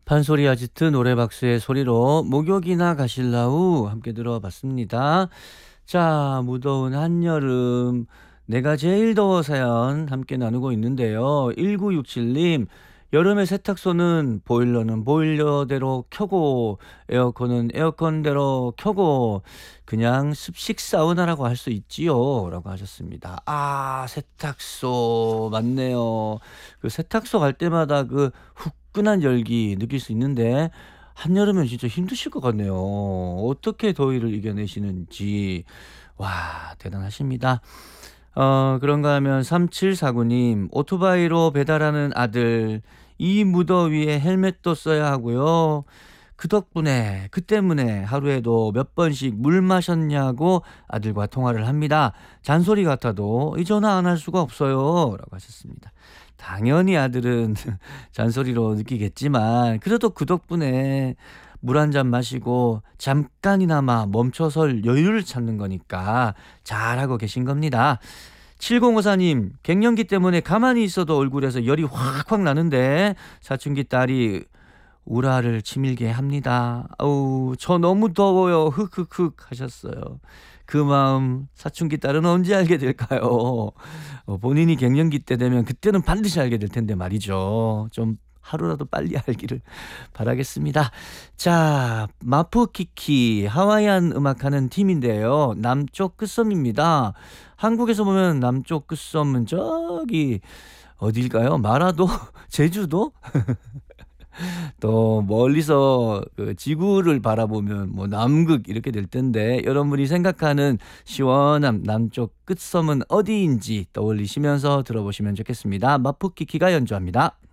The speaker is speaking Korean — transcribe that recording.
판소리 아지트 노래박스의 소리로 목욕이나 가실라우 함께 들어봤습니다. 자, 무더운 한여름 내가 제일 더워 사연 함께 나누고 있는데요. 1967님, 여름에 세탁소는 보일러는 보일러대로 켜고 에어컨은 에어컨대로 켜고 그냥 습식 사우나라고 할 수 있지요 라고 하셨습니다. 아, 세탁소 맞네요. 그 세탁소 갈 때마다 그 후끈한 열기 느낄 수 있는데 한여름엔 진짜 힘드실 것 같네요. 어떻게 더위를 이겨내시는지 와, 대단하십니다. 그런가 하면 3749님, 오토바이로 배달하는 아들, 이 무더위에 헬멧도 써야 하고요. 그 덕분에, 그 때문에 하루에도 몇 번씩 물 마셨냐고 아들과 통화를 합니다. 잔소리 같아도 이 전화 안 할 수가 없어요 라고 하셨습니다. 당연히 아들은 잔소리로 느끼겠지만 그래도 그 덕분에 물 한 잔 마시고 잠깐이나마 멈춰설 여유를 찾는 거니까 잘하고 계신 겁니다. 7054님, 갱년기 때문에 가만히 있어도 얼굴에서 열이 확확 나는데 사춘기 딸이 우라를 치밀게 합니다. 아우, 저 너무 더워요. 흑흑흑 하셨어요. 그 마음 사춘기 딸은 언제 알게 될까요? 본인이 갱년기 때 되면 그때는 반드시 알게 될 텐데 말이죠. 좀 하루라도 빨리 알기를 바라겠습니다. 자, 마푸키키 하와이안 음악하는 팀인데요. 남쪽 끝섬입니다. 한국에서 보면 남쪽 끝섬은 저기 어딜까요? 마라도? 제주도? 또 멀리서 그 지구를 바라보면 뭐 남극 이렇게 될 텐데 여러분이 생각하는 시원한 남쪽 끝섬은 어디인지 떠올리시면서 들어보시면 좋겠습니다. 마푸키키가 연주합니다.